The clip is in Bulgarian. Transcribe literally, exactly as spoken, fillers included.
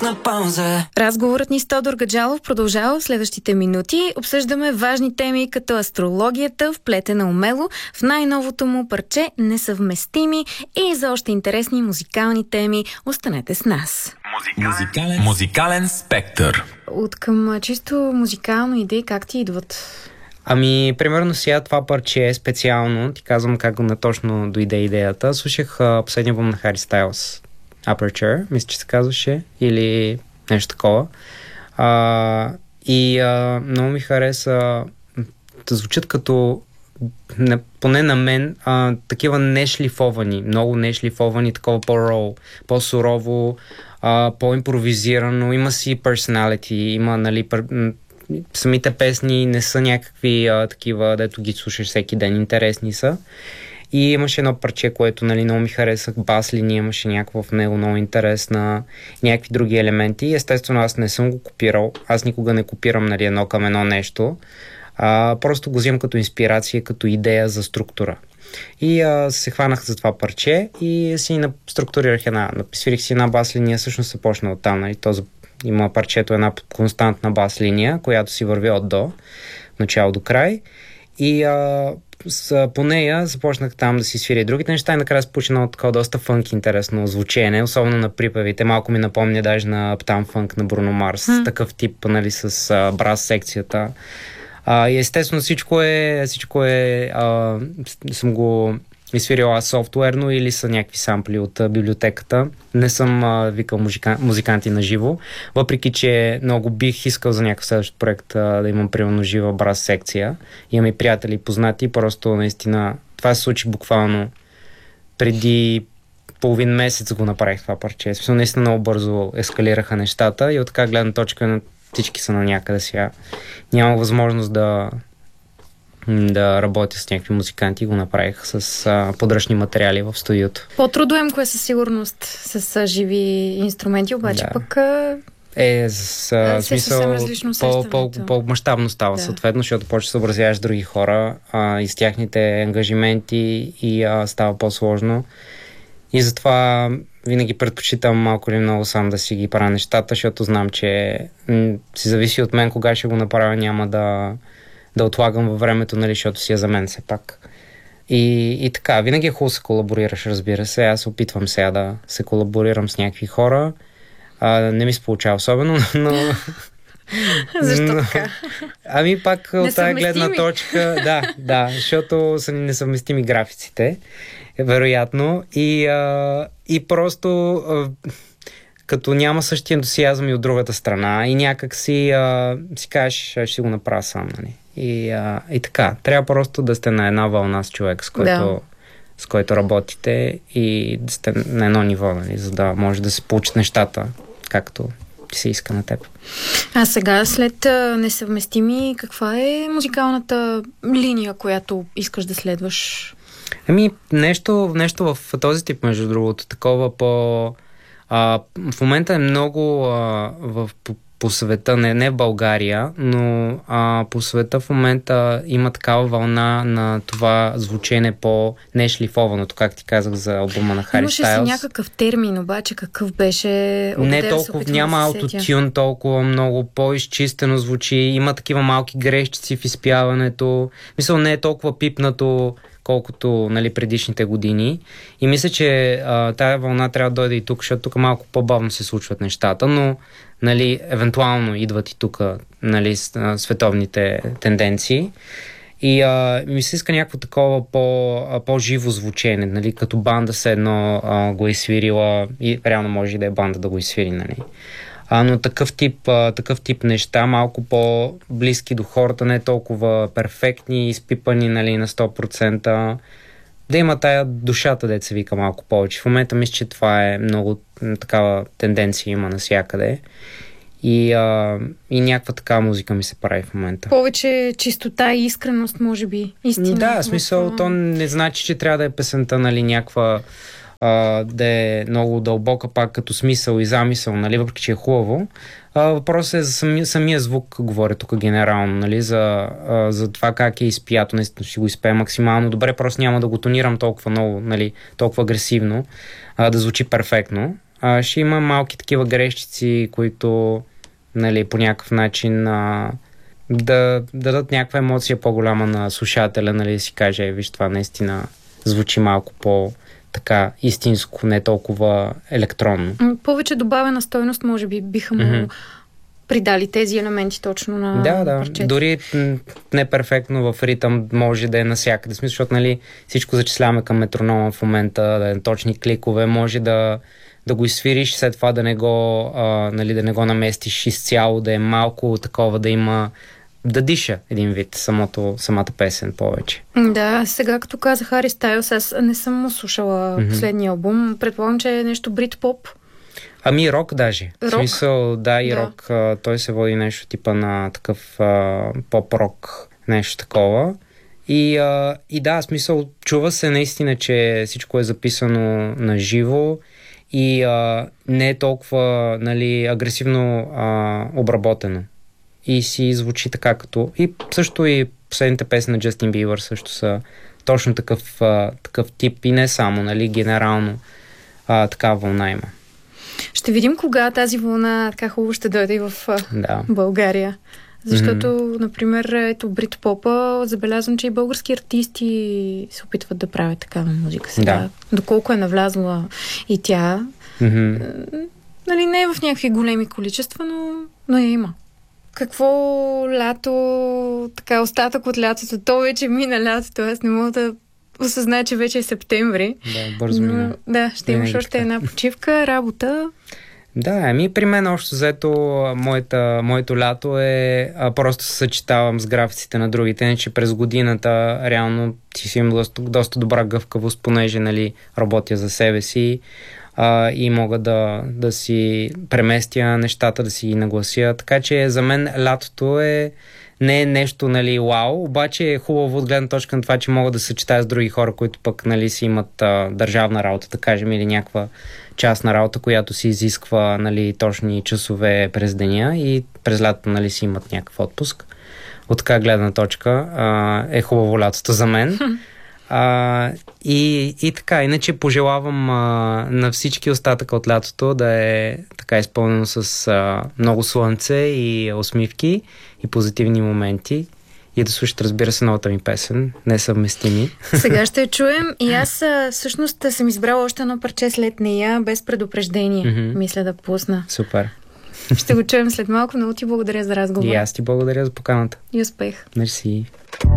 на пауза. Разговорът ни с Тодор Гаджалов продължава в следващите минути. Обсъждаме важни теми като астрологията, вплетена умело в най-новото му парче Несъвместими и за още интересни музикални теми. Останете с нас. Музикален, музикален спектър. От към чисто музикално идеи как ти идват? Ами, примерно сега това парче е специално. Ти казвам как на точно дойде идеята. Слушах а, последния албум на Хари Стайлс, Aperture, мисля, че се казваше, или нещо такова. А, и а, много ми хареса да звучат като, не, поне на мен, а, такива нешлифовани, много нешлифовани, такова по-роу, по-сурово, а, по-импровизирано. Има си personality, има, нали, пър... самите песни не са някакви а, такива, дето ги слушаш всеки ден, интересни са. И имаше едно парче, което, нали, много ми харесах, бас линия, имаше някаква в него много интересна, някакви други елементи. Естествено, аз не съм го копирал, аз никога не копирам, нали, едно към едно нещо, а, просто го взимам като инспирация, като идея за структура. И а, се хванах за това парче и си структурирах една, свирих си една бас линия, всъщност се почна оттам, нали, този, има парчето една константна бас линия, която си върви от до, начало до край. И а, с, по нея започнах там да си свиря и другите неща и накрая се получи едно такова доста фънк интересно звучене, особено на припевите. Малко ми напомня даже на Uptown Funk на Бруно Марс, mm. такъв тип, нали, с а, брас секцията. А, и естествено всичко е, всичко е а, съм го изсвирил аз софтуерно или са някакви сампли от а, библиотеката. Не съм а, викал музика, музиканти на живо, въпреки че много бих искал за някакъв следващ проект а, да имам примерно жива брас секция. Имам и приятели и познати, просто наистина това се случи буквално преди половин месец го направих това парче. Смисъл, наистина много бързо ескалираха нещата и от така гледна точка на всички са на някъде сега. Няма възможност да да работя с някакви музиканти, го направих с а, подръчни материали в студиото. По-трудоемко е със сигурност с а, живи инструменти, обаче да. Пък а... е с а, смисъл по, по, по-мащабно става да. Съответно, защото почва да съобразяваш с други хора а, и с тяхните ангажименти и а, става по-сложно. И затова винаги предпочитам малко или много сам да си ги правя нещата, защото знам, че м- си зависи от мен кога ще го направя, няма да да отлагам във времето, нали, защото си е за мен все пак. И, и така, винаги е хубаво да се колаборираш, разбира се. Аз опитвам сега да се колаборирам с някакви хора. А, не ми се получава особено, но... Защо но, така? Ами пак от тази гледна точка, да, да, защото са несъвместими графиците, вероятно. И, а, и просто... А, като няма същия ентусиазъм и от другата страна и някак си, а, си кажеш, ще си го направя сам, нали? И, а, и така, трябва просто да сте на една вълна с човек, с който, да. с който работите и да сте на едно ниво, нали? За да може да се получат нещата, както ти се иска на теб. А сега, след а, Несъвместими, каква е музикалната линия, която искаш да следваш? Ами, нещо, нещо в този тип, между другото, такова по... А, в момента е много а, в, по, по света, не, не в България, но а, по света в момента има такава вълна на това звучене по-нешлифованото, как ти казах за албума на Хари Стайлс. Имаше си някакъв термин, обаче какъв беше? Не толкова, няма да аутотюн, толкова много по-изчистено звучи, има такива малки грешчици в изпяването, мисля, не е толкова пипнато, колкото, нали, предишните години. И мисля, че а, тая вълна трябва да дойде и тук, защото тук малко по-бавно се случват нещата, но, нали, евентуално идват и тук, нали, световните тенденции. И а, ми се иска някакво такова по, а, по-живо звучене, нали, като банда се едно а, го е свирила и реално може и да е банда да го изсвири, нали. А, но такъв тип, а, такъв тип неща, малко по-близки до хората, не толкова перфектни, изпипани, нали, на сто процента. Да има тая душата, де се вика малко повече. В момента мисля, че това е много такава тенденция има навсякъде. И, а, и някаква такава музика ми се прави в момента. Повече чистота и искреност, може би. Истина. Да, в смисъл, то не значи, че трябва да е песента, нали, някаква Uh, да е много дълбока пак като смисъл и замисъл, нали, въпреки че е хубаво. Uh, въпросът е за самия, самия звук, говоря тук генерално, нали, за, uh, за това как е изпято, наистина ще го изпея максимално добре, просто няма да го тонирам толкова много, нали, толкова агресивно, uh, да звучи перфектно. А, ще има малки такива грешчици, които, нали, по някакъв начин а, да, да дадат някаква емоция по-голяма на слушателя, нали, да си каже, виж, това наистина звучи малко по- така истинско, не толкова електронно. Повече добавена стойност, може би, биха му mm-hmm. придали тези елементи точно на Да, да. парчето. Дори не перфектно в ритъм може да е насякъде. Смисъл, защото, нали, всичко зачисляваме към метронома в момента, да е точни кликове, може да, да го изсвириш, след това да не го, а, нали, да не го наместиш изцяло, да е малко такова, да има да диша един вид самото, самата песен повече. Да, сега като каза Хари Стайлс, аз не съм му слушала mm-hmm. последния албум. Предполагам, че е нещо брит-поп. Ами рок даже. Рок? В смисъл, да, и да. рок. А, той се води нещо типа на такъв а, поп-рок, нещо такова. И, а, и да, в смисъл, чува се наистина, че всичко е записано на живо и а, не е толкова, нали, агресивно а, обработено. И си звучи така като... И също и последните песни на Джастин Бибър също са точно такъв, а, такъв тип и не само, нали, генерално а, такава вълна има. Ще видим кога тази вълна така хубаво ще дойде и в да. България. Защото, mm-hmm. например, ето Брит-попа, забелязвам, че и български артисти се опитват да правят такава музика сега. Да. Доколко е навлязла и тя. Mm-hmm. Нали, не е в някакви големи количества, но, но я има. Какво лято, така остатък от лятото, то вече мина лятото, аз не мога да осъзная, че вече е септември. Да, бързо мина. Но, да, ще имаш още една почивка, работа. Да, ами при мен още взето моята, моето лято е а, просто се съчетавам с графиците на другите, не че през годината реално си си имам доста, доста добра гъвкавост, понеже, нали, работя за себе си. Uh, и мога да, да си преместя нещата, да си ги наглася. Така че за мен лятото е не е нещо, нали, вау, обаче е хубаво от гледна точка на това, че мога да се съчетая с други хора, които пък, нали, си имат а, държавна работа, да кажем, или някаква частна работа, която си изисква, нали, точни часове през деня и през лятото, нали, си имат някакъв отпуск. От така гледна точка а, е хубаво лятото за мен. А, и, и така, иначе пожелавам а, на всички остатъка от лятото да е така изпълнено с а, много слънце и усмивки и позитивни моменти и да слушате, разбира се, новата ми песен Несъвместими. Сега ще я чуем и аз всъщност съм избрала още едно парче след нея без предупреждение. Mm-hmm. Мисля да пусна. Супер. Ще го чуем след малко. Много ти благодаря за разговора. И аз ти благодаря за поканата. И успех. Мерси.